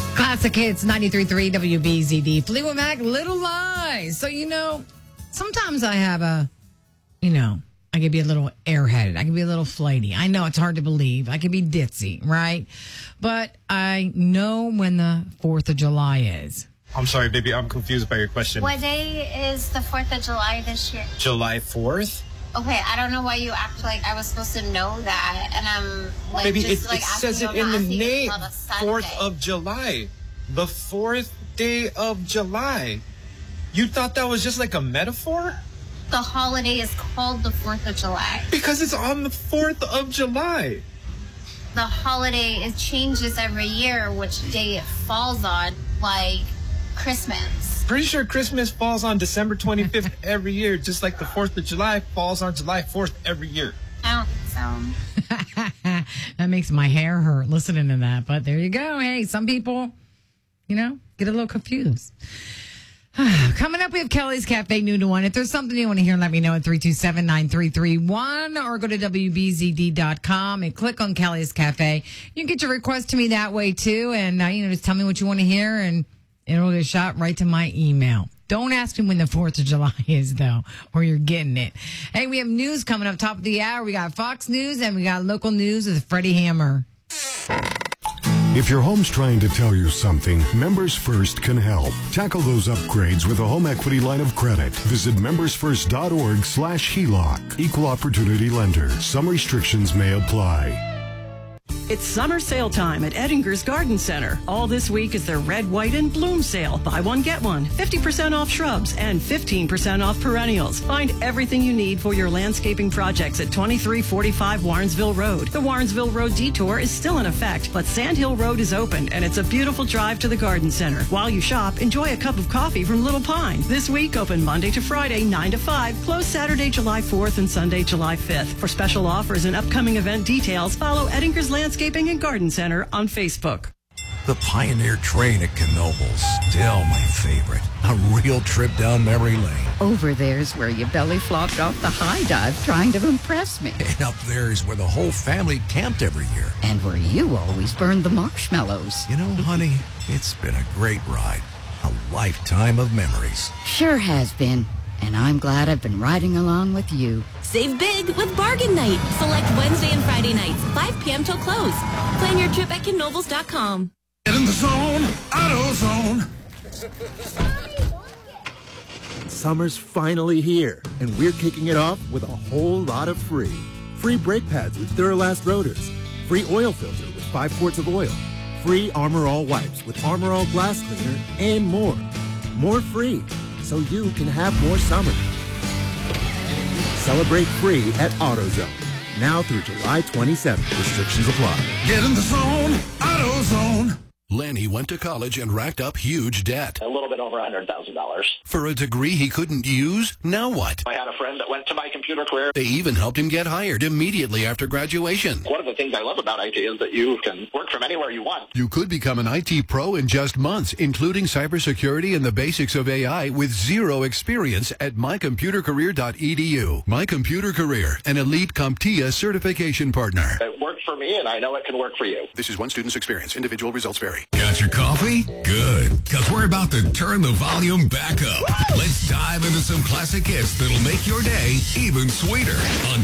Classic Hits 93.3 WBZD. Fleetwood Mac, Little Lies. So, sometimes I have I can be a little airheaded. I can be a little flighty. I know it's hard to believe. I can be ditzy, right? But I know when the 4th of July is. I'm sorry, baby. I'm confused by your question. What day is the 4th of July this year? July 4th? Okay, I don't know why you act like I was supposed to know that, and I'm like, baby, just it says it in the name. 4th of of July. The 4th day of July. You thought that was just like a metaphor? The holiday is called the 4th of July. Because it's on the 4th of July. The holiday, it changes every year which day it falls on, like Christmas. Pretty sure Christmas falls on December 25th every year, just like the 4th of July falls on July 4th every year. I don't think so. That makes my hair hurt listening to that. But there you go. Hey, some people, get a little confused. Coming up, we have Kelly's Cafe noon to 1. If there's something you want to hear, let me know at 327-9331 or go to WBZD.com and click on Kelly's Cafe. You can get your request to me that way, too. And, just tell me what you want to hear, and it'll get shot right to my email. Don't ask me when the 4th of July is, though, or you're getting it. Hey, we have news coming up top of the hour. We got Fox News and we got local news with Freddie Hammer. If your home's trying to tell you something, Members First can help. Tackle those upgrades with a home equity line of credit. Visit membersfirst.org/HELOC. Equal opportunity lender. Some restrictions may apply. It's summer sale time at Edinger's Garden Center. All this week is their Red, White, and Bloom sale. Buy one, get one. 50% off shrubs and 15% off perennials. Find everything you need for your landscaping projects at 2345 Warrensville Road. The Warrensville Road detour is still in effect, but Sandhill Road is open, and it's a beautiful drive to the Garden Center. While you shop, enjoy a cup of coffee from Little Pine. This week, open Monday to Friday, 9 to 5. Closed Saturday, July 4th and Sunday, July 5th. For special offers and upcoming event details, follow Edinger's Landscaping and Garden Center on Facebook. The Pioneer Train at Knoebels, still my favorite. A real trip down memory lane. Over there's where you belly flopped off the high dive trying to impress me. And up there is where the whole family camped every year. And where you always burned the marshmallows. Honey, it's been a great ride. A lifetime of memories. Sure has been. And I'm glad I've been riding along with you. Save big with Bargain Night. Select Wednesday and Friday nights, 5 p.m. till close. Plan your trip at knoebels.com. Get in the zone, AutoZone. Summer's finally here, and we're kicking it off with a whole lot of free. Free brake pads with Duralast rotors. Free oil filter with 5 quarts of oil. Free Armor All wipes with Armor All glass cleaner, and more. More free, so you can have more summer. Celebrate free at AutoZone. Now through July 27th. Restrictions apply. Get in the zone, AutoZone. Lanny went to college and racked up huge debt. A little bit over $100,000. For a degree he couldn't use? Now what? I had a friend that went to My Computer Career. They even helped him get hired immediately after graduation. One of the things I love about IT is that you can work from anywhere you want. You could become an IT pro in just months, including cybersecurity and the basics of AI with zero experience at mycomputercareer.edu. My Computer Career, an elite CompTIA certification partner. It worked for me, and I know it can work for you. This is one student's experience. Individual results vary. Got your coffee? Good, because we're about to turn the volume back up. Let's dive into some classic hits that'll make your day even sweeter on